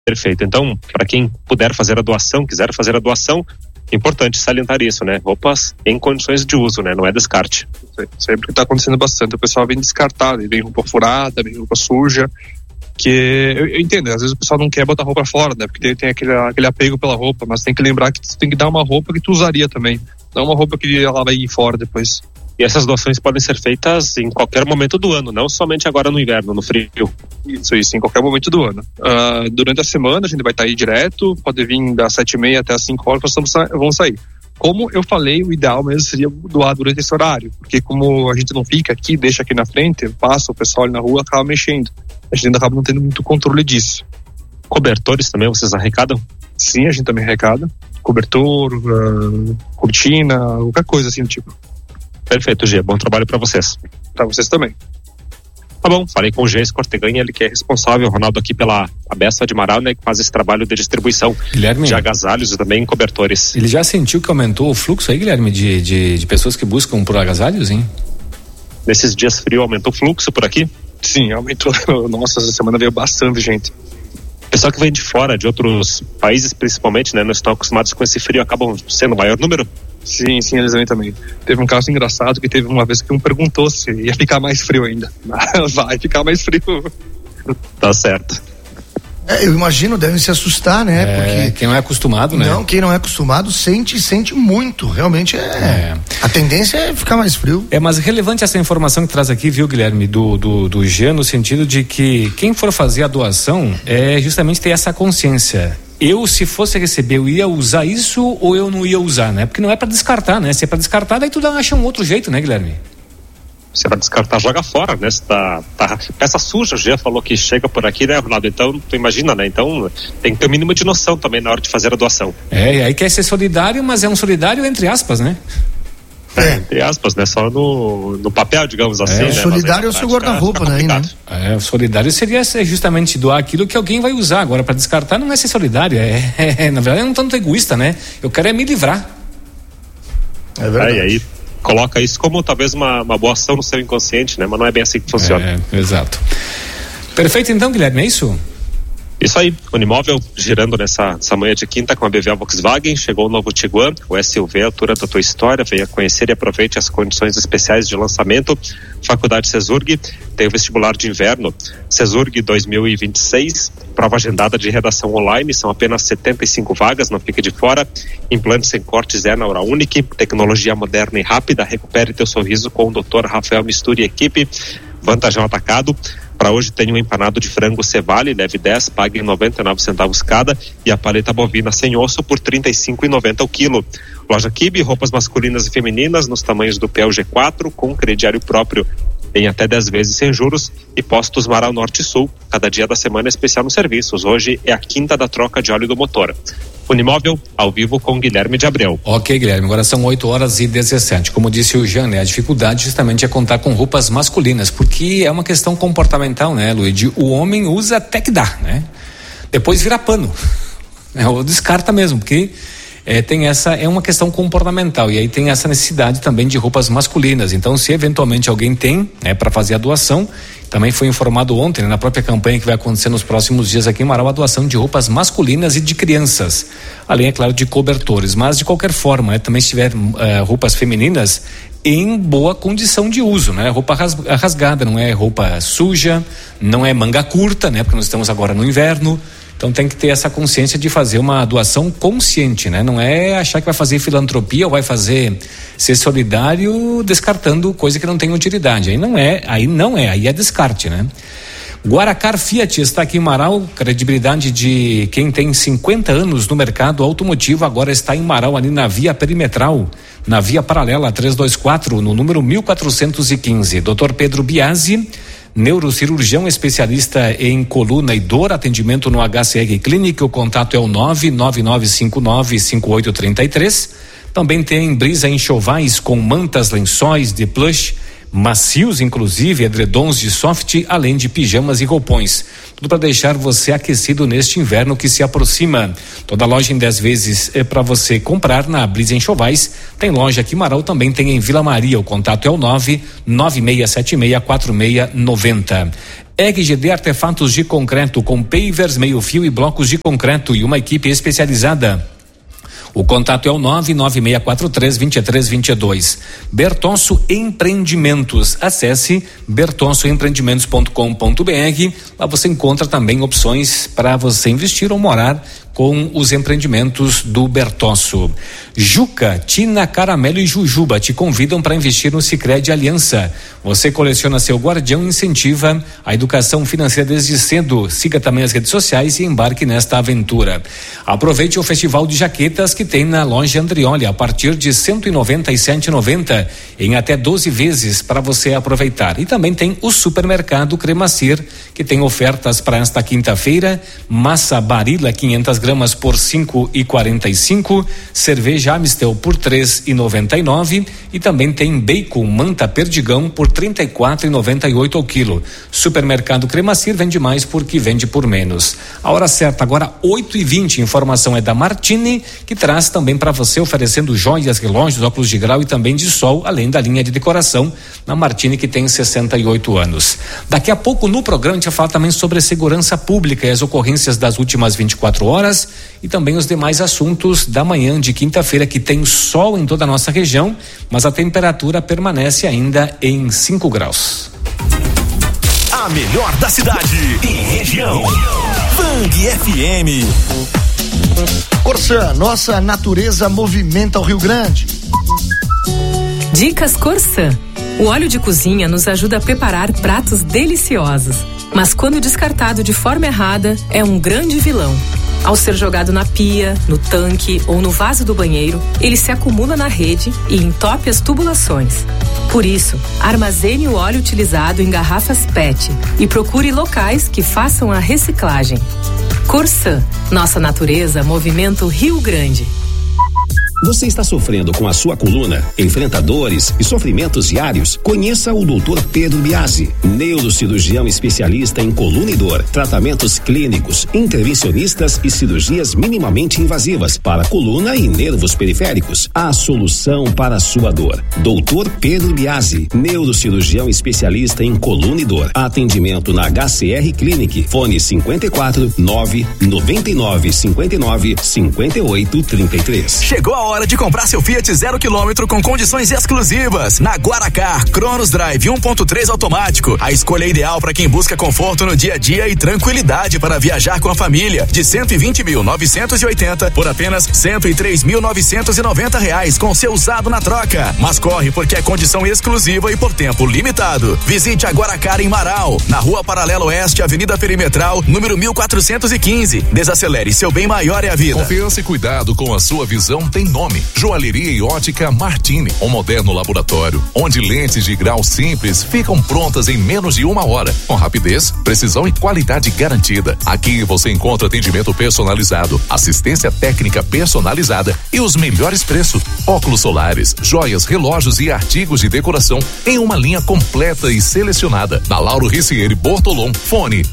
Perfeito. Então, para quem puder fazer a doação, quiser fazer a doação, importante salientar isso, né? Roupas em condições de uso, né? Não é descarte. Sempre que tá acontecendo bastante, o pessoal vem descartar, vem roupa furada, vem roupa suja, que eu entendo, às vezes o pessoal não quer botar roupa fora, né? Porque tem aquele apego pela roupa, mas tem que lembrar que tu tem que dar uma roupa que tu usaria também, não uma roupa que ela vai ir fora depois. E essas doações podem ser feitas em qualquer momento do ano, não somente agora no inverno, no frio. Isso, em qualquer momento do ano. Durante a semana a gente vai estar aí direto, pode vir das 7h30 até as 5 horas, nós vamos sair. Como eu falei, o ideal mesmo seria doar durante esse horário, porque como a gente não fica aqui, deixa aqui na frente, passa o pessoal ali na rua, acaba mexendo. A gente ainda acaba não tendo muito controle disso. Cobertores também, vocês arrecadam? Sim, a gente também arrecada. Cobertor, cortina, qualquer coisa assim do tipo. Perfeito, Gê. Bom trabalho para vocês. Para vocês também. Tá bom, falei com o Gê Corteganha, ele que é responsável, Ronaldo, aqui pela Abessa de Marau, né, que faz esse trabalho de distribuição Guilherme, de agasalhos e também cobertores. Ele já sentiu que aumentou o fluxo aí, Guilherme, de pessoas que buscam por agasalhos, hein? Nesses dias frios aumentou o fluxo por aqui? Sim, aumentou. Nossa, essa semana veio bastante gente. Pessoal que vem de fora, de outros países principalmente, né, não estão acostumados com esse frio, acabam sendo o maior número? Sim, eles vêm também. Teve um caso engraçado que teve uma vez que um perguntou se ia ficar mais frio ainda. Vai ficar mais frio. Tá certo. Eu imagino, devem se assustar, né? Porque quem não é acostumado, né? Não, quem não é acostumado sente muito. Realmente a tendência é ficar mais frio. Mas relevante essa informação que traz aqui, viu, Guilherme, do Jean, no sentido de que quem for fazer a doação é justamente ter essa consciência. Eu, se fosse receber, eu ia usar isso ou eu não ia usar, né? Porque não é para descartar, né? Se é para descartar, daí tu acha um outro jeito, né, Guilherme? Se é para descartar, joga fora, né? Peça suja, o Jean falou que chega por aqui, né, Ronaldo? Então, tu imagina, né? Então, tem que ter o mínimo de noção também na hora de fazer a doação. E aí quer ser solidário, mas é um solidário entre aspas, né? Entre aspas, né? Só no papel, digamos assim. Né? Solidário é o seu guarda-roupa, né? O solidário seria justamente doar aquilo que alguém vai usar. Agora, para descartar, não é ser solidário. Na verdade, é um tanto egoísta, né? Eu quero me livrar. É verdade. E aí, coloca isso como talvez uma boa ação no seu inconsciente, né? Mas não é bem assim que funciona. Exato. Perfeito, então, Guilherme, é isso? Isso aí, Unimóvel girando nessa manhã de quinta com a BVA Volkswagen, chegou o novo Tiguan, o SUV à altura da tua história, venha conhecer e aproveite as condições especiais de lançamento. Faculdade Cesurg, tem o vestibular de inverno, Cesurg 2026, prova agendada de redação online, são apenas 75 vagas, não fique de fora. Implantes sem cortes na Oral Unique, tecnologia moderna e rápida, recupere teu sorriso com o Dr. Rafael Misturi e equipe. Vantagem atacado. Para hoje tem um empanado de frango Cevale, leve 10, pague 99 centavos cada, e a paleta bovina sem osso por R$ 35,90 o quilo. Loja Kibe, roupas masculinas e femininas nos tamanhos do PLG4 com crediário próprio, em até 10 vezes sem juros, e postos Marau Norte e Sul, cada dia da semana especial nos serviços. Hoje é a quinta da troca de óleo do motor. Unimóvel, ao vivo com Guilherme de Abreu. Ok, Guilherme, agora são 8h17. Como disse o Jean, né, a dificuldade justamente é contar com roupas masculinas, porque é uma questão comportamental, né, Luiz? O homem usa até que dá, né? Depois vira pano. Ou descarta mesmo, porque é uma questão comportamental, e aí tem essa necessidade também de roupas masculinas. Então, se eventualmente alguém tem, para fazer a doação, também foi informado ontem, na própria campanha que vai acontecer nos próximos dias aqui em Marau, a doação de roupas masculinas e de crianças, além, é claro, de cobertores. Mas, de qualquer forma, também se tiver roupas femininas em boa condição de uso, né? Roupa rasgada, não é roupa suja, não é manga curta, né? Porque nós estamos agora no inverno. Então tem que ter essa consciência de fazer uma doação consciente, né? Não é achar que vai fazer filantropia ou vai ser solidário descartando coisa que não tem utilidade. Aí é descarte, né? Guaracar Fiat está aqui em Marau, credibilidade de quem tem 50 anos no mercado automotivo, agora está em Marau, ali na via perimetral, na via paralela 324, no número 1415. Dr. Pedro Biasi, neurocirurgião especialista em coluna e dor, atendimento no HCR Clinic, o contato é o 999595833. Também tem Brisa Enxovais com mantas, lençóis de plush, macios, inclusive edredons de soft, além de pijamas e roupões. Tudo para deixar você aquecido neste inverno que se aproxima. Toda loja em 10 vezes é para você comprar na Brisa Enxovais. Tem loja aqui em Marau, também tem em Vila Maria. O contato é o 996764690. RGD Artefatos de Concreto, com pavers, meio-fio e blocos de concreto e uma equipe especializada. O contato é o 99643-2322. Bertonso Empreendimentos. Acesse bertonsoempreendimentos.com.br. Lá você encontra também opções para você investir ou morar com os empreendimentos do Bertosso. Juca, Tina, Caramelo e Jujuba te convidam para investir no Sicredi Aliança. Você coleciona seu guardião e incentiva a educação financeira desde cedo. Siga também as redes sociais e embarque nesta aventura. Aproveite o Festival de Jaquetas que tem na loja Andrioli a partir de R$197,90 em até 12 vezes para você aproveitar. E também tem o Supermercado Cremacir, que tem ofertas para esta quinta-feira. Massa Barilla 500 gramas por R$5,45, cerveja Amistel por R$3,99 e também tem bacon Manta Perdigão por R$34,98 ao quilo. Supermercado Cremacir vende mais porque vende por menos. A hora certa agora 8h20, informação é da Martini, que traz também para você oferecendo joias, relógios, óculos de grau e também de sol, além da linha de decoração na Martini, que tem 68 anos. Daqui a pouco no programa a gente vai falar também sobre segurança pública e as ocorrências das últimas 24 horas e também os demais assuntos da manhã de quinta-feira, que tem sol em toda a nossa região, mas a temperatura permanece ainda em 5 graus. A melhor da cidade e região. Band FM. Corsã, nossa natureza movimenta o Rio Grande. Dicas Corsã. O óleo de cozinha nos ajuda a preparar pratos deliciosos, mas quando descartado de forma errada, é um grande vilão. Ao ser jogado na pia, no tanque ou no vaso do banheiro, ele se acumula na rede e entope as tubulações. Por isso, armazene o óleo utilizado em garrafas PET e procure locais que façam a reciclagem. Corsã, nossa natureza movimenta o Rio Grande. Você está sofrendo com a sua coluna? Enfrenta dores e sofrimentos diários? Conheça o Dr. Pedro Biasi, neurocirurgião especialista em coluna e dor, tratamentos clínicos, intervencionistas e cirurgias minimamente invasivas para coluna e nervos periféricos. A solução para a sua dor. Dr. Pedro Biasi, neurocirurgião especialista em coluna e dor. Atendimento na HCR Clinic. Fone 54 999 59 58 33. Chegou a hora de comprar seu Fiat 0 km com condições exclusivas. Na Guaracar, Cronos Drive 1.3 automático. A escolha ideal para quem busca conforto no dia a dia e tranquilidade para viajar com a família. De 120.980 por apenas R$103.990 com seu usado na troca. Mas corre porque é condição exclusiva e por tempo limitado. Visite a Guaracar em Marau, na Rua Paralelo Oeste, Avenida Perimetral, número 1415. Desacelere, seu bem maior é a vida. Confiança e cuidado com a sua visão tem nome. Joalheria e Ótica Martini, um moderno laboratório onde lentes de grau simples ficam prontas em menos de 1 hora, com rapidez, precisão e qualidade garantida. Aqui você encontra atendimento personalizado, assistência técnica personalizada e os melhores preços. Óculos solares, joias, relógios e artigos de decoração em uma linha completa e selecionada. Na Lauro Ricieri Bortolom, fone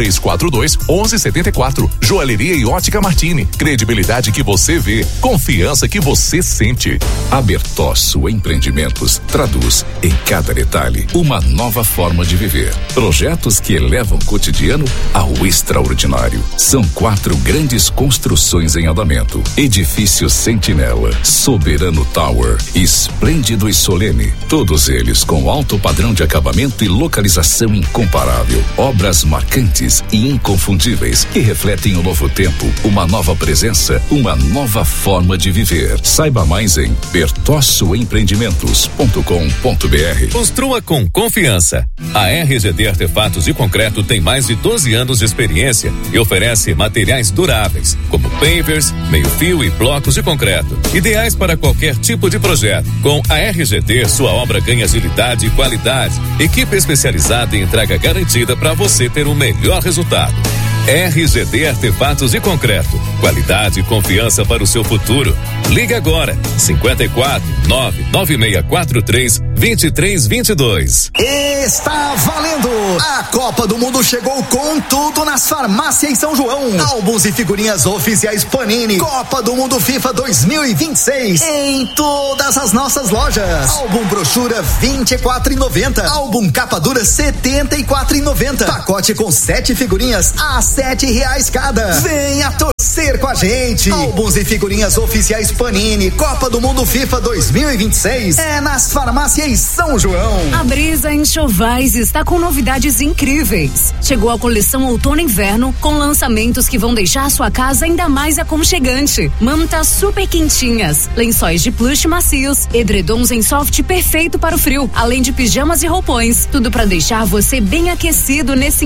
3342-1174. Joalheria e Ótica Martini, credibilidade que você vê, confiança que você sente. A Bertosso Empreendimentos traduz em cada detalhe uma nova forma de viver. Projetos que elevam o cotidiano ao extraordinário. São 4 grandes construções em andamento. Edifício Sentinela, Soberano Tower, Esplêndido e Solene. Todos eles com alto padrão de acabamento e localização incomparável. Obras marcantes e inconfundíveis que refletem um novo tempo, uma nova presença, uma nova forma de viver. Saiba mais em bertossoempreendimentos.com.br. Construa com confiança. A RGD Artefatos de Concreto tem mais de 12 anos de experiência e oferece materiais duráveis, como pavers, meio-fio e blocos de concreto, ideais para qualquer tipo de projeto. Com a RGD, sua obra ganha agilidade e qualidade. Equipe especializada em entrega garantida para você ter o melhor resultado. RGD Artefatos e Concreto. Qualidade e confiança para o seu futuro. Ligue agora. 54 99643 2322. Está valendo! A Copa do Mundo chegou com tudo nas farmácias São João. Álbuns e figurinhas oficiais Panini. Copa do Mundo FIFA 2026 em todas as nossas lojas. Álbum brochura R$24,90. Álbum capa dura R$74,90. Pacote com 7 figurinhas a R$7 cada. Venha torcer com a gente. Álbuns e figurinhas oficiais Panini. Copa do Mundo FIFA 2026 é nas farmácias São João. A Brisa Enxovais está com novidades incríveis. Chegou a coleção Outono e Inverno com lançamentos que vão deixar a sua casa ainda mais aconchegante. Mantas super quentinhas, lençóis de plush macios, edredons em soft perfeito para o frio, além de pijamas e roupões. Tudo para deixar você bem aquecido nesse